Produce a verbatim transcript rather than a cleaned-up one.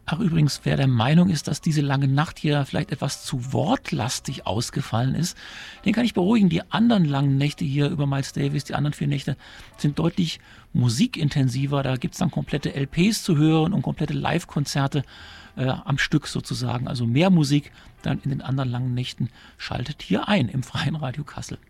Ach übrigens, wer der Meinung ist, dass diese lange Nacht hier vielleicht etwas zu wortlastig ausgefallen ist, den kann ich beruhigen. Die anderen langen Nächte hier über Miles Davis, die anderen vier Nächte, sind deutlich musikintensiver. Da gibt's dann komplette L Ps zu hören und komplette Live-Konzerte äh, am Stück sozusagen. Also mehr Musik dann in den anderen langen Nächten. Schaltet hier ein im Freien Radio Kassel.